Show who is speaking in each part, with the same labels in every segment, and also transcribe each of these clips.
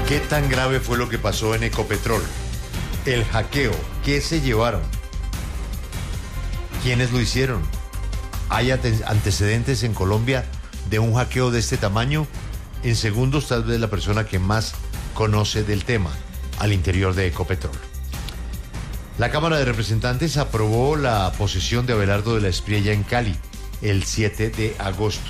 Speaker 1: ¿Qué tan grave fue lo que pasó en Ecopetrol? El hackeo, ¿qué se llevaron? ¿Quiénes lo hicieron? ¿Hay antecedentes en Colombia de un hackeo de este tamaño? En segundos, tal vez la persona que más conoce del tema al interior de Ecopetrol. La Cámara de Representantes aprobó la posesión de Abelardo de la Espriella en Cali el 7 de agosto.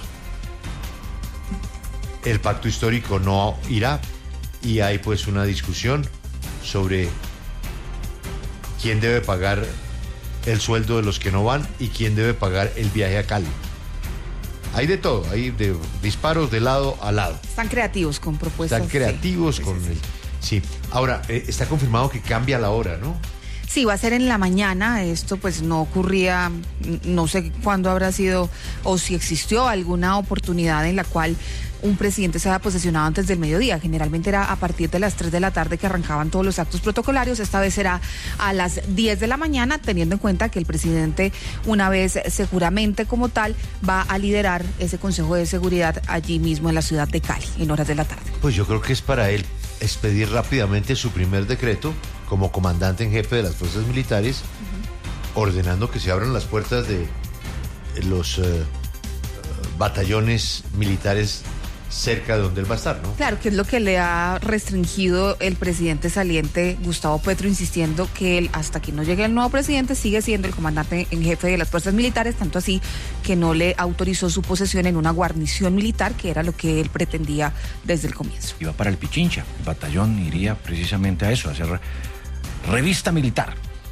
Speaker 1: El pacto histórico no irá y hay pues una discusión sobre quién debe pagar el sueldo de los que no van y quién debe pagar el viaje a Cali. Hay de todo, hay de disparos de lado a lado.
Speaker 2: Están creativos con propuestas.
Speaker 1: Están creativos
Speaker 2: sí,
Speaker 1: con
Speaker 2: sí,
Speaker 1: el... Sí, ahora, está confirmado que cambia la hora, ¿no?
Speaker 2: Sí, va a ser en la mañana. Esto pues no ocurría, no sé cuándo habrá sido o si existió alguna oportunidad en la cual un presidente se haya posesionado antes del mediodía. Generalmente era a partir de las 3 de la tarde que arrancaban todos los actos protocolarios. Esta vez será a las 10 de la mañana, teniendo en cuenta que el presidente, una vez seguramente como tal, va a liderar ese Consejo de Seguridad allí mismo en la ciudad de Cali, en horas de la tarde.
Speaker 1: Pues yo creo que es para él expedir rápidamente su primer decreto como comandante en jefe de las fuerzas militares, ordenando que se abran las puertas de los batallones militares cerca de donde él va a estar, ¿no?
Speaker 2: Claro, que es lo que le ha restringido el presidente saliente Gustavo Petro, insistiendo que él, hasta que no llegue el nuevo presidente, sigue siendo el comandante en jefe de las fuerzas militares, tanto así que no le autorizó su posesión en una guarnición militar, que era lo que él pretendía desde el comienzo.
Speaker 3: Iba para el Pichincha, el batallón iría precisamente a eso, a hacer revista militar.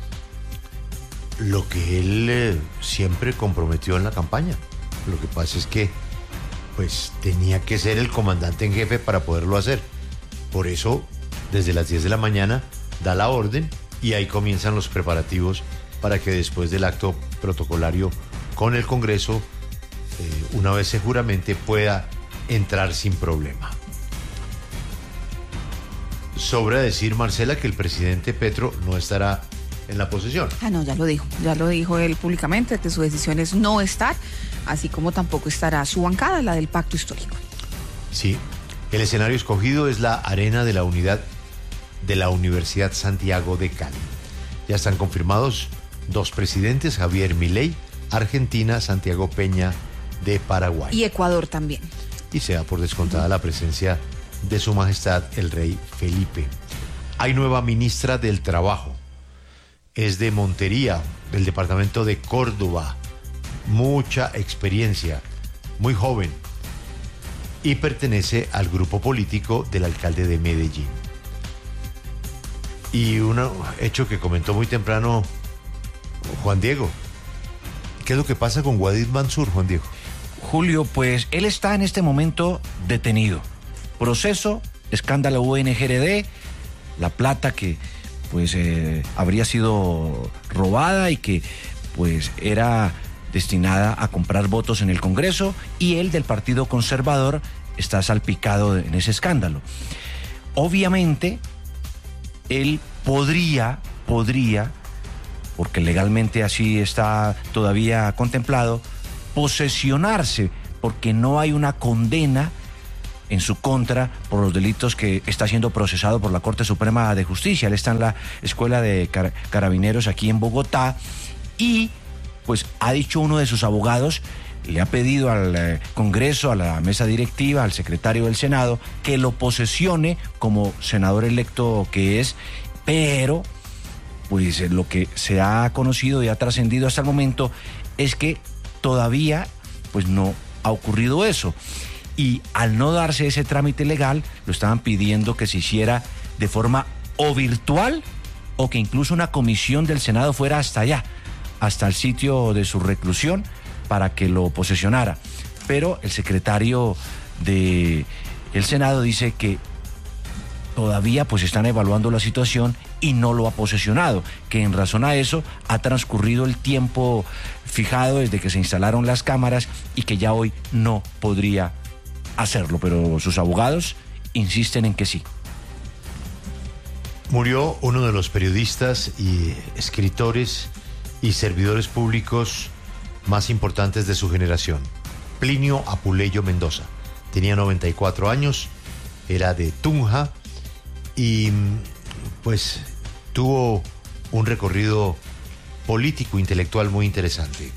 Speaker 1: Lo que él siempre comprometió en la campaña. Lo que pasa es que pues tenía que ser el comandante en jefe para poderlo hacer. Por eso, desde las 10 de la mañana, da la orden y ahí comienzan los preparativos para que después del acto protocolario con el Congreso, una vez se juramente, pueda entrar sin problema. Sobra decir, Marcela, que el presidente Petro no estará en la posesión.
Speaker 2: No, ya lo dijo él públicamente, que su decisión es no estar, así como tampoco estará su bancada, la del pacto histórico.
Speaker 1: Sí, el escenario escogido es la arena de la unidad de la Universidad Santiago de Cali. Ya están confirmados 2 presidentes, Javier Milei, Argentina, Santiago Peña, de Paraguay.
Speaker 2: Y Ecuador también.
Speaker 1: Y se da por descontada la presencia de su majestad el rey Felipe. Hay nueva ministra del Trabajo. Es de Montería, del departamento de Córdoba. Mucha experiencia, muy joven. Y pertenece al grupo político del alcalde de Medellín. Y un hecho que comentó muy temprano Juan Diego. ¿Qué es lo que pasa con Wadid Mansur, Juan Diego?
Speaker 3: Julio, pues él está en este momento detenido. Proceso, escándalo UNGRD, la plata que pues habría sido robada y que pues era destinada a comprar votos en el Congreso, y él del Partido Conservador está salpicado en ese escándalo. Obviamente, él podría, porque legalmente así está todavía contemplado, posesionarse, porque no hay una condena en su contra por los delitos que está siendo procesado por la Corte Suprema de Justicia. Él está en la Escuela de Carabineros aquí en Bogotá y pues ha dicho uno de sus abogados, le ha pedido al Congreso, a la mesa directiva, al secretario del Senado, que lo posesione como senador electo que es, pero pues lo que se ha conocido y ha trascendido hasta el momento es que todavía pues no ha ocurrido eso. Y al no darse ese trámite legal, lo estaban pidiendo que se hiciera de forma o virtual o que incluso una comisión del Senado fuera hasta allá, hasta el sitio de su reclusión, para que lo posesionara. Pero el secretario del Senado dice que todavía pues están evaluando la situación y no lo ha posesionado, que en razón a eso ha transcurrido el tiempo fijado desde que se instalaron las cámaras y que ya hoy no podría hacerlo, pero sus abogados insisten en que sí.
Speaker 1: Murió uno de los periodistas y escritores y servidores públicos más importantes de su generación, Plinio Apuleyo Mendoza. Tenía 94 años, era de Tunja y pues tuvo un recorrido político, intelectual muy interesante.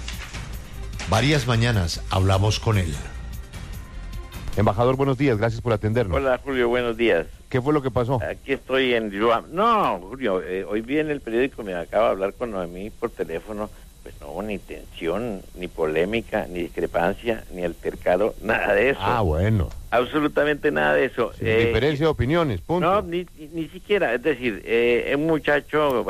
Speaker 1: Varias mañanas hablamos con él.
Speaker 4: Embajador, buenos días, gracias por atendernos.
Speaker 5: Hola, Julio, buenos días.
Speaker 4: ¿Qué fue lo que pasó?
Speaker 5: Aquí estoy en Yuam. No, Julio, hoy vi en el periódico, me acaba de hablar con Noemí por teléfono, pues no hubo ni tensión, ni polémica, ni discrepancia, ni altercado, nada de eso.
Speaker 4: Ah, bueno.
Speaker 5: Absolutamente nada de eso.
Speaker 4: Sin diferencia de opiniones, punto.
Speaker 5: No, ni siquiera, es decir, un muchacho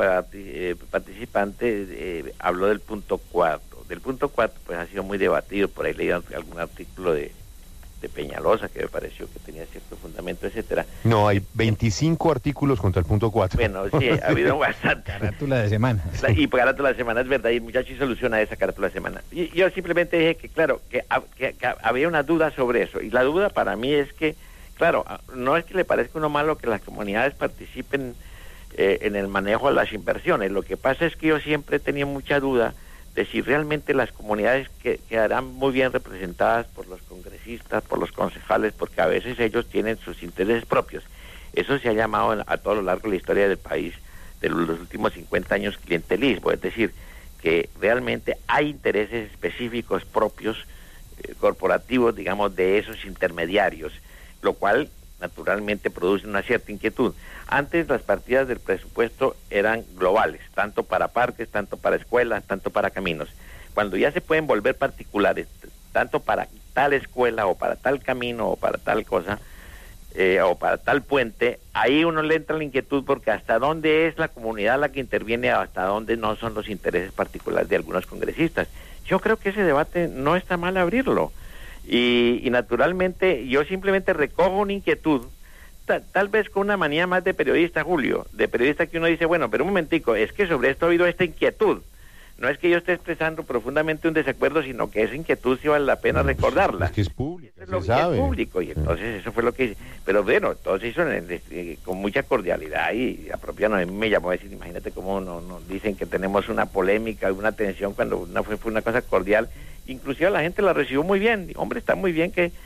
Speaker 5: participante habló del punto 4. Del punto 4, pues ha sido muy debatido, por ahí leí algún artículo de Peñalosa que me pareció que tenía cierto fundamento, etcétera.
Speaker 4: No, hay 25 artículos contra el punto 4.
Speaker 5: Bueno, sí, ha habido bastante.
Speaker 3: Carátula de semana.
Speaker 5: Y carátula de semana, es verdad, y el muchacho hizo solución a esa carátula de semana. Y yo simplemente dije que, claro, que había una duda sobre eso. Y la duda para mí es que, claro, no es que le parezca uno malo que las comunidades participen en el manejo de las inversiones. Lo que pasa es que yo siempre he tenido mucha duda de si realmente las comunidades quedarán muy bien representadas por los congresistas, por los concejales, porque a veces ellos tienen sus intereses propios. Eso se ha llamado a todo lo largo de la historia del país, de los últimos 50 años, clientelismo, es decir, que realmente hay intereses específicos propios, corporativos, digamos, de esos intermediarios, lo cual naturalmente produce una cierta inquietud. Antes las partidas del presupuesto eran globales, tanto para parques, tanto para escuelas, tanto para caminos. Cuando ya se pueden volver particulares, tanto para tal escuela o para tal camino o para tal cosa, o para tal puente, ahí uno le entra la inquietud porque hasta dónde es la comunidad la que interviene, hasta dónde no son los intereses particulares de algunos congresistas. Yo creo que ese debate no está mal abrirlo. Y naturalmente yo simplemente recojo una inquietud, tal vez con una manía más de periodista, Julio, de periodista que uno dice, bueno, pero un momentico, es que sobre esto ha habido esta inquietud. No es que yo esté expresando profundamente un desacuerdo, sino que esa inquietud sí vale la pena recordarla.
Speaker 4: Es que es público,
Speaker 5: es lo que es público, y entonces eso fue lo que hice. Pero bueno, entonces hizo con mucha cordialidad y apropiado. A mí me llamó a decir, imagínate cómo nos dicen que tenemos una polémica, una tensión, cuando fue una cosa cordial. Inclusive la gente la recibió muy bien. Hombre, está muy bien que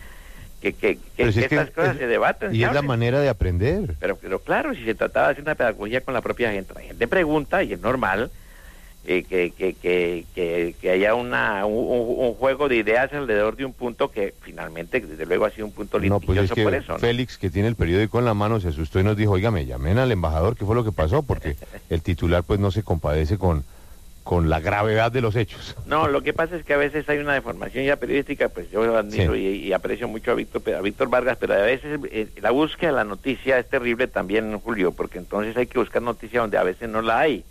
Speaker 5: estas cosas se debaten.
Speaker 4: Y es la manera de aprender.
Speaker 5: Pero claro, si se trataba de hacer una pedagogía con la propia gente, la gente pregunta y es normal que haya un juego de ideas alrededor de un punto que finalmente, desde luego, ha sido un punto litigioso.
Speaker 4: No, pues es que
Speaker 5: por eso, ¿no?
Speaker 4: Félix, que tiene el periódico en la mano, se asustó y nos dijo, oiga, me llamen al embajador, ¿qué fue lo que pasó? Porque el titular pues no se compadece con la gravedad de los hechos.
Speaker 5: No, lo que pasa es que a veces hay una deformación ya periodística, pues yo admiro y aprecio mucho a Víctor Vargas, pero a veces la búsqueda de la noticia es terrible también, Julio, porque entonces hay que buscar noticia donde a veces no la hay.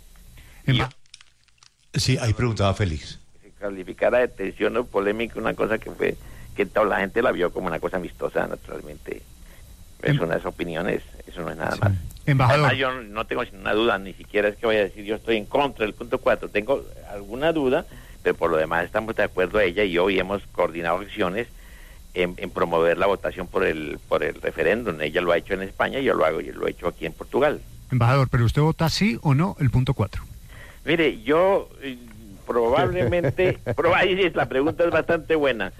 Speaker 1: Sí, ahí preguntaba Félix.
Speaker 5: Se calificara de tensión o polémica una cosa que fue, que toda la gente la vio como una cosa amistosa, naturalmente. Es unas opiniones, eso no es nada más.
Speaker 6: Embajador.
Speaker 5: Además, yo no tengo ninguna duda, ni siquiera es que vaya a decir yo estoy en contra del punto 4. Tengo alguna duda, pero por lo demás estamos de acuerdo a ella y hoy hemos coordinado acciones en promover la votación por el referéndum. Ella lo ha hecho en España, yo lo he hecho aquí en Portugal.
Speaker 6: Embajador, ¿pero usted vota sí o no el punto 4?
Speaker 5: Mire, yo probablemente, la pregunta es bastante buena.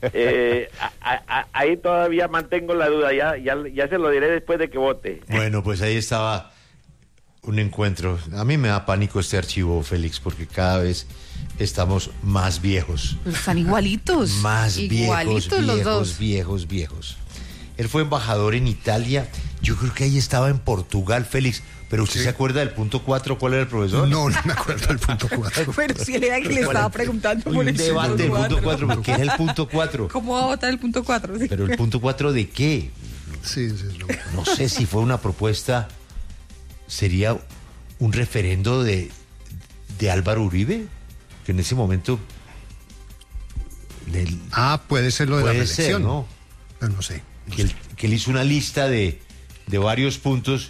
Speaker 5: Ahí todavía mantengo la duda, ya se lo diré después de que vote.
Speaker 1: Bueno, pues ahí estaba un encuentro. A mí me da pánico este archivo, Félix, porque cada vez estamos más viejos.
Speaker 2: Están igualitos.
Speaker 1: Más
Speaker 2: igualitos los dos.
Speaker 1: viejos. Él fue embajador en Italia. Yo creo que ahí estaba en Portugal, Félix. ¿Pero usted se acuerda del punto 4? ¿Cuál era el profesor?
Speaker 6: No me acuerdo del punto 4.
Speaker 2: Pero si él era que le estaba preguntando por el
Speaker 1: debate del punto 4. ¿Qué era el punto 4?
Speaker 2: ¿Cómo va a votar el punto 4? Sí.
Speaker 1: ¿Pero el punto 4 de qué?
Speaker 6: Sí.
Speaker 1: No sé si fue una propuesta, sería un referendo de Álvaro Uribe, que en ese momento...
Speaker 6: puede ser lo de la reelección.
Speaker 1: Puede ser, ¿no?
Speaker 6: Pero no sé.
Speaker 1: Que él hizo una lista de varios puntos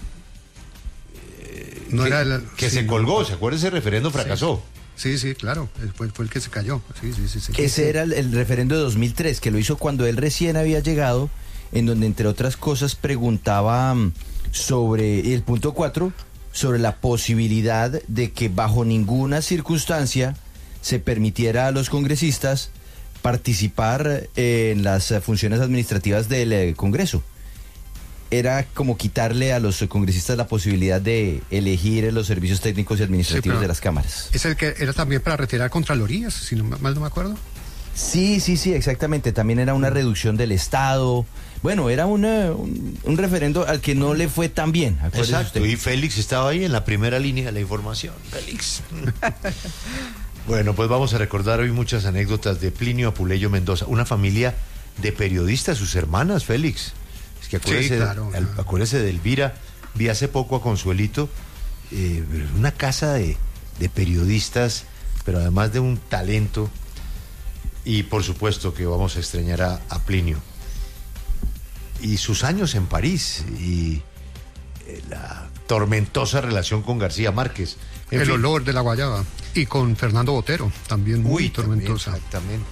Speaker 1: que se colgó. ¿Se acuerda? Ese referendo fracasó.
Speaker 6: Sí, claro. Fue el que se cayó. Sí.
Speaker 7: Ese era el referendo de 2003, que lo hizo cuando él recién había llegado, en donde, entre otras cosas, preguntaba sobre el punto 4, sobre la posibilidad de que bajo ninguna circunstancia se permitiera a los congresistas participar en las funciones administrativas del Congreso. era como quitarle a los congresistas la posibilidad de elegir los servicios técnicos y administrativos de las cámaras.
Speaker 6: Es el que era también para retirar contralorías, si no mal no me acuerdo.
Speaker 7: Sí, exactamente. También era una reducción del Estado. Bueno, era un referendo al que no le fue tan bien.
Speaker 1: Exacto, usted. Y Félix estaba ahí en la primera línea de la información. Félix. Bueno, pues vamos a recordar hoy muchas anécdotas de Plinio Apuleyo Mendoza, una familia de periodistas, sus hermanas, Félix. Es que acuérdese,
Speaker 6: sí, claro,
Speaker 1: acuérdese de Elvira, vi hace poco a Consuelito, una casa de periodistas, pero además de un talento, y por supuesto que vamos a extrañar a Plinio. Y sus años en París, y la tormentosa relación con García Márquez.
Speaker 6: El olor de la guayaba. Y con Fernando Botero, también muy tormentosa.
Speaker 1: Exactamente.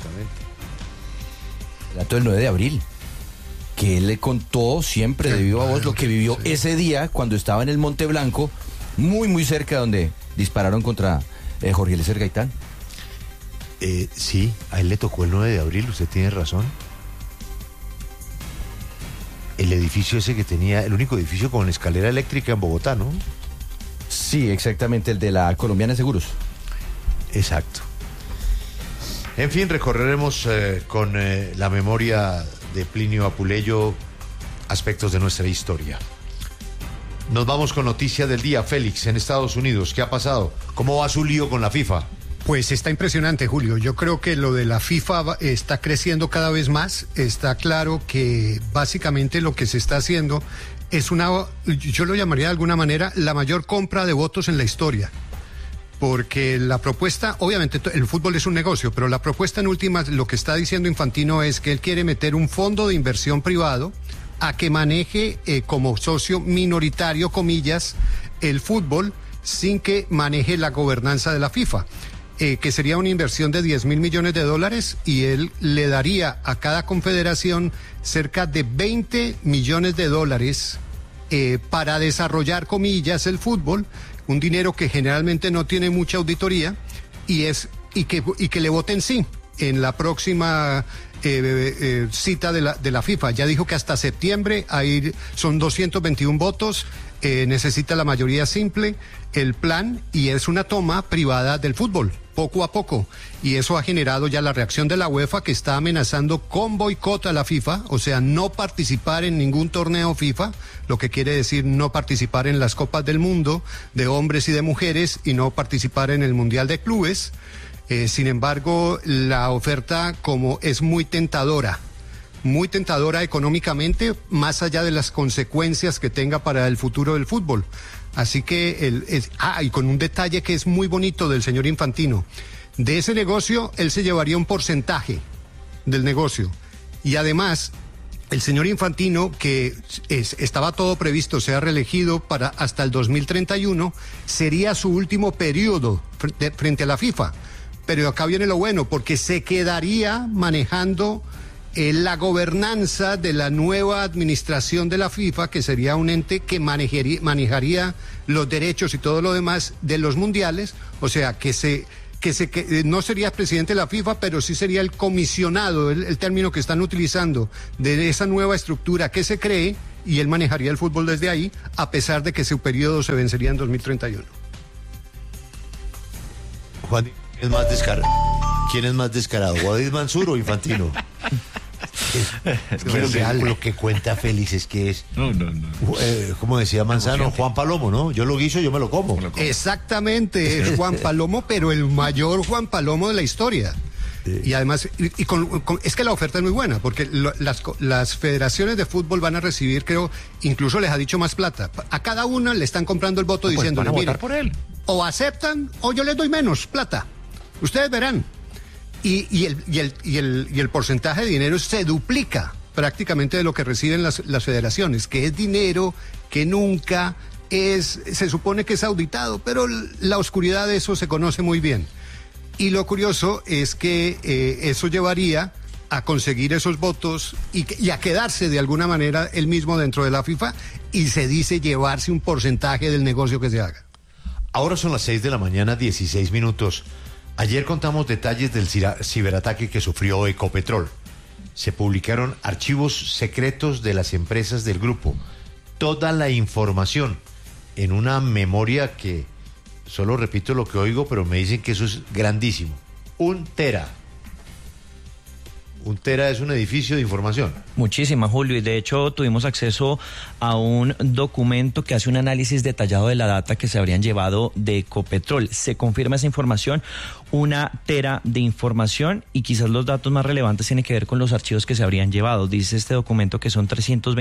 Speaker 7: El dato del 9 de abril, que él le contó siempre de viva voz lo que vivió ese día cuando estaba en el Monte Blanco, muy cerca donde dispararon contra Jorge Eliezer Gaitán.
Speaker 1: Sí, a él le tocó el 9 de abril, usted tiene razón. El edificio ese que tenía, el único edificio con escalera eléctrica en Bogotá, ¿no?
Speaker 7: Sí, exactamente, el de la Colombiana Seguros.
Speaker 1: Exacto. En fin, recorreremos con la memoria de Plinio Apuleyo aspectos de nuestra historia. Nos vamos con noticia del día. Félix, en Estados Unidos, ¿qué ha pasado? ¿Cómo va su lío con la FIFA?
Speaker 6: Pues está impresionante, Julio. Yo creo que lo de la FIFA está creciendo cada vez más. Está claro que básicamente lo que se está haciendo es yo lo llamaría de alguna manera, la mayor compra de votos en la historia. Porque la propuesta, obviamente el fútbol es un negocio, pero la propuesta en últimas, lo que está diciendo Infantino es que él quiere meter un fondo de inversión privado a que maneje como socio minoritario, comillas, el fútbol sin que maneje la gobernanza de la FIFA. Que sería una inversión de $10.000 millones y él le daría a cada confederación cerca de $20 millones para desarrollar, comillas, el fútbol, un dinero que generalmente no tiene mucha auditoría y que le voten sí en la próxima cita de la FIFA. Ya dijo que hasta septiembre son 221 votos. Necesita la mayoría simple, el plan, y es una toma privada del fútbol, poco a poco. Y eso ha generado ya la reacción de la UEFA, que está amenazando con boicot a la FIFA, o sea, no participar en ningún torneo FIFA, lo que quiere decir no participar en las Copas del Mundo de hombres y de mujeres y no participar en el Mundial de Clubes. Sin embargo, la oferta como es muy tentadora económicamente, más allá de las consecuencias que tenga para el futuro del fútbol. Así que, y con un detalle que es muy bonito del señor Infantino, de ese negocio él se llevaría un porcentaje del negocio. Y además, el señor Infantino, que estaba todo previsto, sea reelegido para hasta el 2031, sería su último periodo frente a la FIFA. Pero acá viene lo bueno, porque se quedaría manejando la gobernanza de la nueva administración de la FIFA, que sería un ente que manejaría los derechos y todo lo demás de los mundiales, o sea, que no sería presidente de la FIFA, pero sí sería el comisionado, el término que están utilizando, de esa nueva estructura que se cree, y él manejaría el fútbol desde ahí, a pesar de que su periodo se vencería en 2031.
Speaker 1: Juan, ¿quién es más descarado? ¿Guadid Mansur o Infantino? Lo que cuenta Félix es que es.
Speaker 3: No.
Speaker 1: Como decía Manzano, Juan Palomo, ¿no? Yo lo guiso, yo me lo como.
Speaker 6: Exactamente, es Juan Palomo, pero el mayor Juan Palomo de la historia. Sí. Y además, es que la oferta es muy buena, porque las federaciones de fútbol van a recibir, creo, incluso les ha dicho más plata. A cada una le están comprando el voto diciéndole,
Speaker 3: van a votar por él.
Speaker 6: O aceptan o yo les doy menos plata. Ustedes verán. Y el porcentaje de dinero se duplica prácticamente de lo que reciben las federaciones, que es dinero que nunca se supone que es auditado, pero la oscuridad de eso se conoce muy bien. Y lo curioso es que eso llevaría a conseguir esos votos y a quedarse de alguna manera él mismo dentro de la FIFA, y se dice llevarse un porcentaje del negocio que se haga.
Speaker 1: Ahora son las 6 de la mañana, 16 minutos. Ayer contamos detalles del ciberataque que sufrió Ecopetrol. se publicaron archivos secretos de las empresas del grupo. Toda la información en una memoria que, solo repito lo que oigo, pero me dicen que eso es grandísimo. 1 tera. 1 tera es un edificio de información.
Speaker 8: Muchísima, Julio, y de hecho tuvimos acceso a un documento que hace un análisis detallado de la data que se habrían llevado de Ecopetrol. Se confirma esa información, 1 tera de información, y quizás los datos más relevantes tienen que ver con los archivos que se habrían llevado. Dice este documento que son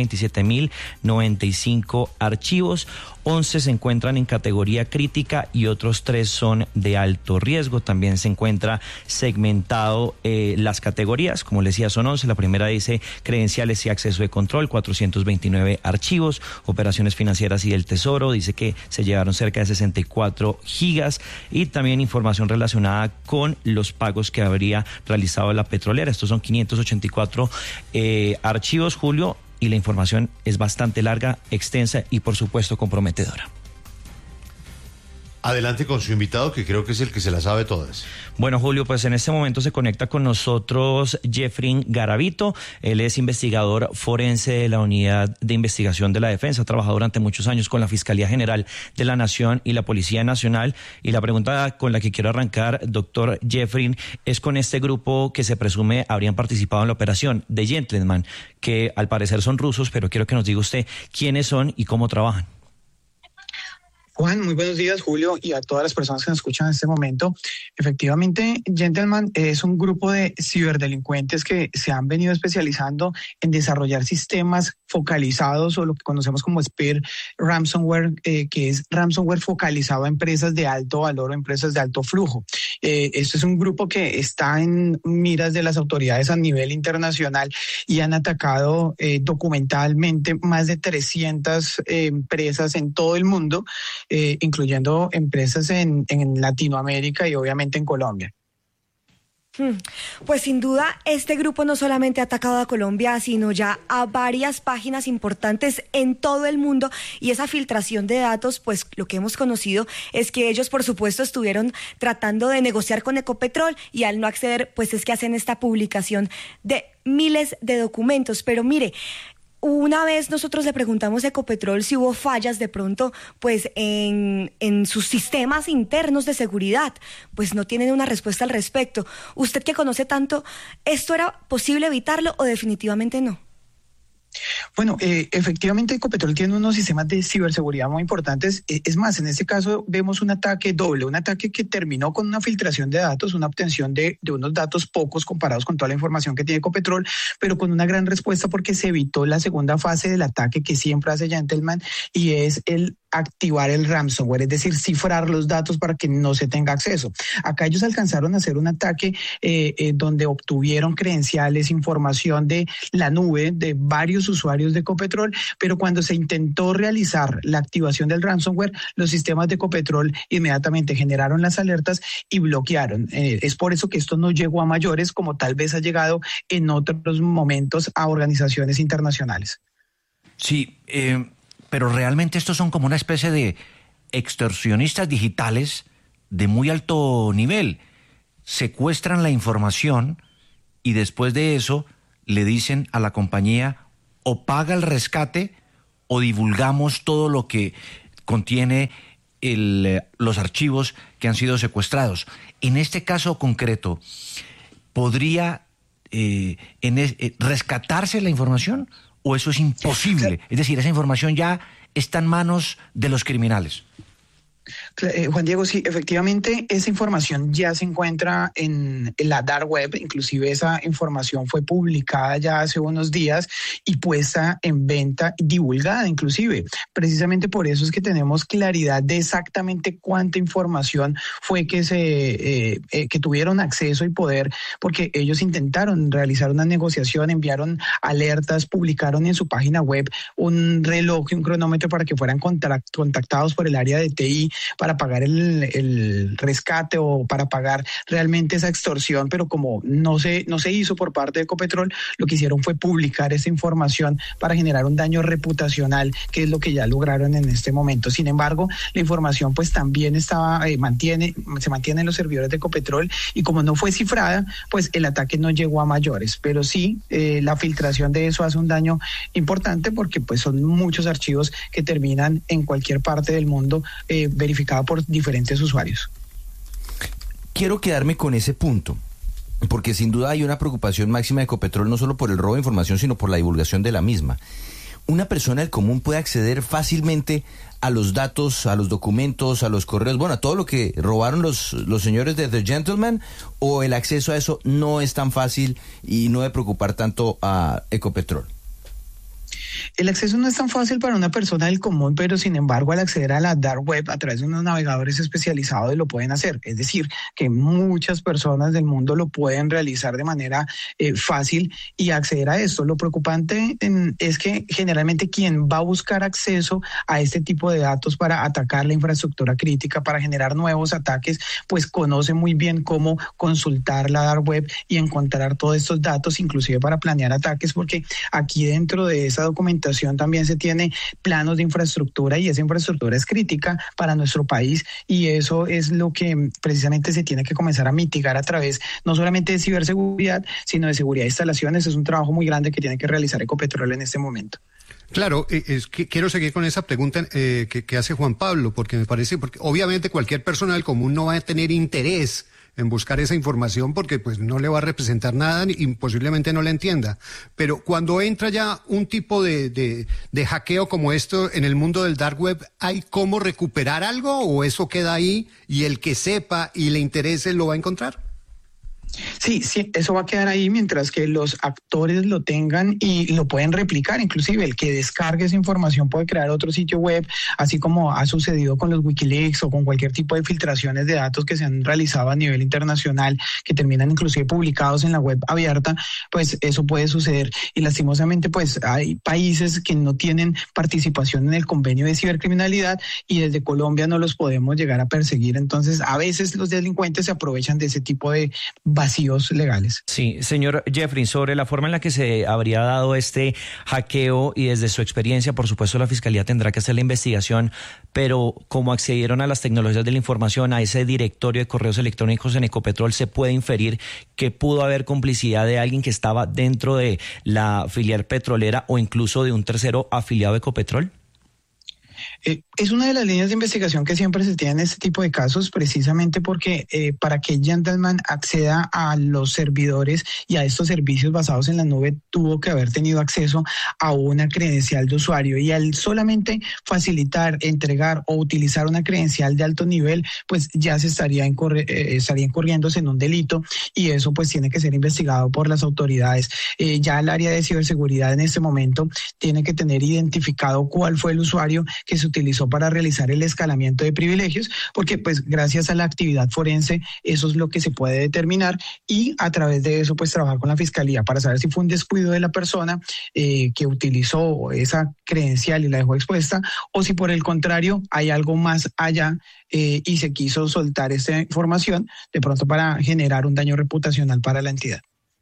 Speaker 8: 327.095 archivos, 11 se encuentran en categoría crítica y otros 3 son de alto riesgo. También se encuentra segmentado las categorías, como les decía, son 11. La primera dice credenciales y acceso de control, 429 archivos, operaciones financieras y del tesoro, dice que se llevaron cerca de 64 gigas, y también información relacionada con los pagos que habría realizado la petrolera. Estos son 584 archivos, Julio, y la información es bastante larga, extensa y por supuesto comprometedora.
Speaker 1: Adelante con su invitado, que creo que es el que se la sabe todas.
Speaker 8: Bueno, Julio, pues en este momento se conecta con nosotros Jeffrey Garavito. Él es investigador forense de la Unidad de Investigación de la Defensa. Ha trabajado durante muchos años con la Fiscalía General de la Nación y la Policía Nacional. Y la pregunta con la que quiero arrancar, doctor Jeffrey, es con este grupo que se presume habrían participado en la operación de Gentleman, que al parecer son rusos, pero quiero que nos diga usted quiénes son y cómo trabajan.
Speaker 9: Juan, muy buenos días, Julio, y a todas las personas que nos escuchan en este momento. Efectivamente, Gentleman es un grupo de ciberdelincuentes que se han venido especializando en desarrollar sistemas focalizados, o lo que conocemos como spear ransomware, que es ransomware focalizado a empresas de alto valor o empresas de alto flujo. Esto es un grupo que está en miras de las autoridades a nivel internacional y han atacado documentalmente más de 300 empresas en todo el mundo, incluyendo empresas en Latinoamérica y obviamente en Colombia.
Speaker 10: Pues sin duda este grupo no solamente ha atacado a Colombia, sino ya a varias páginas importantes en todo el mundo, y esa filtración de datos, pues lo que hemos conocido es que ellos por supuesto estuvieron tratando de negociar con Ecopetrol, y al no acceder pues es que hacen esta publicación de miles de documentos. Pero mire, una vez nosotros le preguntamos a Ecopetrol si hubo fallas de pronto pues en sus sistemas internos de seguridad, pues no tienen una respuesta al respecto. Usted que conoce tanto, ¿esto era posible evitarlo o definitivamente no?
Speaker 9: Bueno, efectivamente Ecopetrol tiene unos sistemas de ciberseguridad muy importantes. Es más, en este caso vemos un ataque doble, un ataque que terminó con una filtración de datos, una obtención de unos datos pocos comparados con toda la información que tiene Ecopetrol, pero con una gran respuesta porque se evitó la segunda fase del ataque que siempre hace Gentleman, y es el activar el ransomware, es decir, cifrar los datos para que no se tenga acceso. Acá ellos alcanzaron a hacer un ataque donde obtuvieron credenciales, información de la nube de varios usuarios de Ecopetrol, pero cuando se intentó realizar la activación del ransomware, los sistemas de Ecopetrol inmediatamente generaron las alertas y bloquearon. Es por eso que esto no llegó a mayores, como tal vez ha llegado en otros momentos a organizaciones internacionales.
Speaker 3: Sí, pero realmente estos son como una especie de extorsionistas digitales de muy alto nivel. Secuestran la información y después de eso le dicen a la compañía: o paga el rescate o divulgamos todo lo que contiene los archivos que han sido secuestrados. En este caso concreto, ¿podría rescatarse la información o eso es imposible? Es decir, esa información ya está en manos de los criminales.
Speaker 9: Juan Diego, sí, efectivamente esa información ya se encuentra en la dark web. Inclusive esa información fue publicada ya hace unos días y puesta en venta, divulgada inclusive. Precisamente por eso es que tenemos claridad de exactamente cuánta información fue que que tuvieron acceso y poder, porque ellos intentaron realizar una negociación, enviaron alertas, publicaron en su página web un reloj y un cronómetro para que fueran contactados por el área de TI, para para pagar el rescate o para pagar realmente esa extorsión, pero como no se hizo por parte de Ecopetrol, lo que hicieron fue publicar esa información para generar un daño reputacional, que es lo que ya lograron en este momento. Sin embargo, la información pues también se mantiene en los servidores de Ecopetrol, y como no fue cifrada, pues el ataque no llegó a mayores, pero sí la filtración de eso hace un daño importante, porque pues son muchos archivos que terminan en cualquier parte del mundo verificado por diferentes usuarios.
Speaker 7: Quiero quedarme con ese punto, porque sin duda hay una preocupación máxima de Ecopetrol, no solo por el robo de información, sino por la divulgación de la misma. ¿Una persona del común puede acceder fácilmente a los datos, a los documentos, a los correos, bueno, a todo lo que robaron los señores de The Gentleman, o el acceso a eso no es tan fácil y no debe preocupar tanto a Ecopetrol?
Speaker 9: El acceso no es tan fácil para una persona del común, pero sin embargo, al acceder a la dark web a través de unos navegadores especializados lo pueden hacer. Es decir, que muchas personas del mundo lo pueden realizar de manera fácil y acceder a esto. Lo preocupante es que generalmente quien va a buscar acceso a este tipo de datos para atacar la infraestructura crítica, para generar nuevos ataques, pues conoce muy bien cómo consultar la dark web y encontrar todos estos datos, inclusive para planear ataques, porque aquí dentro de esa documentación también se tiene planos de infraestructura, y esa infraestructura es crítica para nuestro país, y eso es lo que precisamente se tiene que comenzar a mitigar a través no solamente de ciberseguridad, sino de seguridad de instalaciones. Es un trabajo muy grande que tiene que realizar Ecopetrol en este momento.
Speaker 6: Claro, es que quiero seguir con esa pregunta que hace Juan Pablo, porque me parece, porque obviamente cualquier persona del común no va a tener interés en buscar esa información, porque pues no le va a representar nada y posiblemente no la entienda. Pero cuando entra ya un tipo de hackeo como esto en el mundo del dark web, ¿hay cómo recuperar algo, o eso queda ahí y el que sepa y le interese lo va a encontrar?
Speaker 9: Sí, eso va a quedar ahí mientras que los actores lo tengan y lo pueden replicar. Inclusive el que descargue esa información puede crear otro sitio web, así como ha sucedido con los Wikileaks o con cualquier tipo de filtraciones de datos que se han realizado a nivel internacional, que terminan inclusive publicados en la web abierta. Pues eso puede suceder, y lastimosamente pues hay países que no tienen participación en el convenio de cibercriminalidad, y desde Colombia no los podemos llegar a perseguir. Entonces a veces los delincuentes se aprovechan de ese tipo de vacíos legales.
Speaker 8: Sí, señor Jeffrey, sobre la forma en la que se habría dado este hackeo, y desde su experiencia, por supuesto, la Fiscalía tendrá que hacer la investigación, pero como accedieron a las tecnologías de la información, a ese directorio de correos electrónicos en Ecopetrol, se puede inferir que pudo haber complicidad de alguien que estaba dentro de la filial petrolera o incluso de un tercero afiliado a Ecopetrol.
Speaker 9: Es una de las líneas de investigación que siempre se tiene en este tipo de casos, precisamente porque para que Gentleman acceda a los servidores y a estos servicios basados en la nube, tuvo que haber tenido acceso a una credencial de usuario, y al solamente facilitar, entregar o utilizar una credencial de alto nivel, pues ya se estaría incurriéndose en un delito, y eso pues tiene que ser investigado por las autoridades. Ya el área de ciberseguridad en este momento tiene que tener identificado cuál fue el usuario que se utilizó para realizar el escalamiento de privilegios, porque pues gracias a la actividad forense eso es lo que se puede determinar, y a través de eso pues trabajar con la Fiscalía para saber si fue un descuido de la persona que utilizó esa credencial y la dejó expuesta, o si por el contrario hay algo más allá y se quiso soltar esta información de pronto para generar un daño reputacional para la entidad.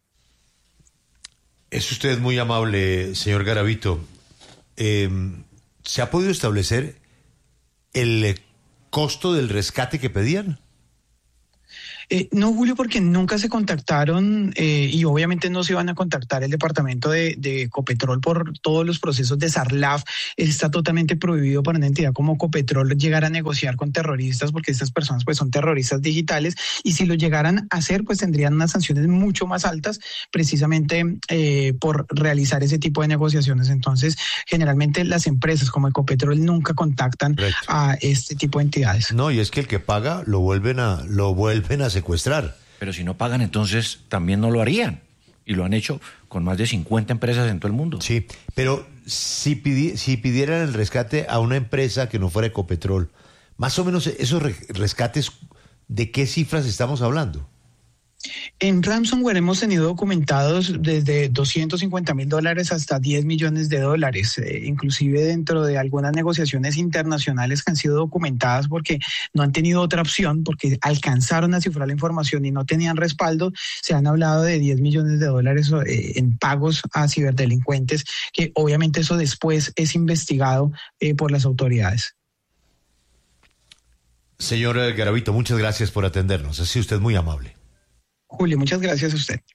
Speaker 1: Es usted muy amable, señor Garavito. ¿Se ha podido establecer el costo del rescate que pedían?
Speaker 9: No, Julio, porque nunca se contactaron y obviamente no se van a contactar el departamento de Ecopetrol por todos los procesos de SARLAF. Está totalmente prohibido para una entidad como Ecopetrol llegar a negociar con terroristas, porque estas personas pues son terroristas digitales, y si lo llegaran a hacer pues tendrían unas sanciones mucho más altas precisamente por realizar ese tipo de negociaciones. Entonces generalmente las empresas como Ecopetrol nunca contactan a este tipo de entidades.
Speaker 1: No, y es que el que paga lo vuelven a secuestrar.
Speaker 3: Pero si no pagan, entonces también no lo harían. Y lo han hecho con más de 50 empresas en todo el mundo.
Speaker 1: Sí, pero si pidieran el rescate a una empresa que no fuera Ecopetrol, más o menos esos rescates, ¿de qué cifras estamos hablando?
Speaker 9: En ransomware hemos tenido documentados desde $250,000 hasta $10 millones, inclusive dentro de algunas negociaciones internacionales que han sido documentadas porque no han tenido otra opción, porque alcanzaron a cifrar la información y no tenían respaldo. Se han hablado de $10 millones en pagos a ciberdelincuentes, que obviamente eso después es investigado por las autoridades.
Speaker 1: Señor Garavito, muchas gracias por atendernos. Ha sido usted muy amable.
Speaker 9: Julio, muchas gracias a usted.